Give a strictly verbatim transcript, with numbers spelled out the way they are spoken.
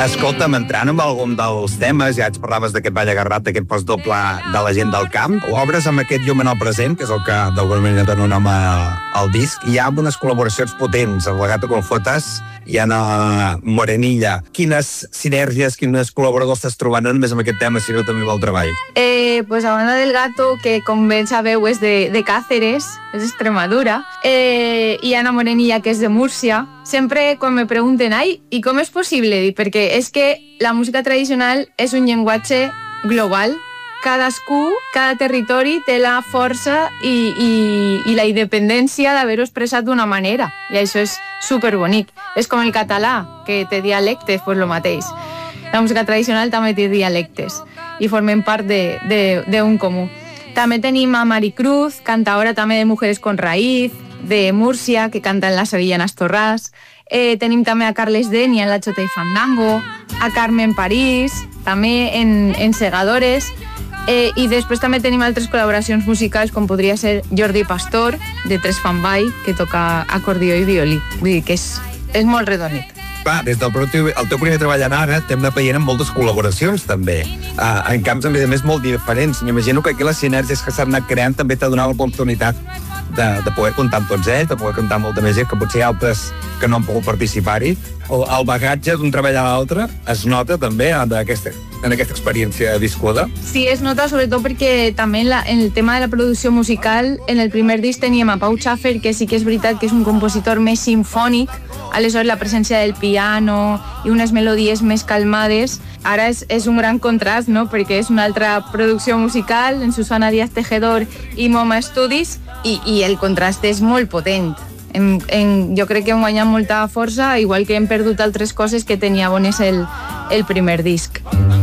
Escolta'm, entrant amb algun dels temes, ja ens parlaves d'aquest ball agarrat, d'aquest post doble de la gent del camp, obres amb aquest Llum en el present, que és el que d'alguna manera dona un nom al disc, hi ha unes col·laboracions potents, el Gato con Fotas i Ana Morenilla. Quines sinergies, quines col·laboradors estàs trobant no només amb aquest tema, sinó també amb el treball? Eh, pues a banda del Gato, que com ben sabeu és de, de Cáceres, és d'Extremadura, eh, i Ana Morenilla, que és de Múrcia. Sempre quan me pregunten, ai, i com és possible? Perquè és que la música tradicional és un llenguatge global. Cadascú, cada territori té la força i, i, i la independència d'haver-ho expressat d'una manera. I això és superbonic. És com el català, que té dialectes, pues lo mateix. La música tradicional també té dialectes i formen part d'un comú. També tenim a Maricruz, cantaora també de Mujeres con Raíz, de Múrcia, que canta en la Sevillanas Torràs. Eh, tenim també a Carles Denia en la Chota y Fandango, a Carmen París, també en, en Segadores. Eh, I després també tenim altres col·laboracions musicals, com podria ser Jordi Pastor, de Tres Fan Ball, que toca acordió i violí. Vull dir que és, és molt redonit. Clar, des del teu, el teu primer treball en ara t'hem anat veient amb moltes col·laboracions també, uh, en camps a més a més molt diferents. M'imagino que aquí les sinergies que s'han anat creant també t'ha donat l'oportunitat de, de poder comptar amb tots ells, de poder comptar amb molta més gent, que potser altres que no han pogut participar-hi. El, el bagatge d'un treball a l'altre es nota també en aquesta, en aquesta experiència viscuda. Sí, es nota sobretot perquè també en, la, en el tema de la producció musical, en el primer disc teníem a Pau Schaffer, que sí que és veritat que és un compositor més simfònic, aleshores la presència del piano i unes melodies més calmades ara és, és un gran contrast, no? Perquè és una altra producció musical en Susana Díaz Tejedor i Moma Studies i, i el contrast és molt potent. En, en, jo crec que hem guanyat molta força, igual que hem perdut altres coses que tenia bones el, el primer disc.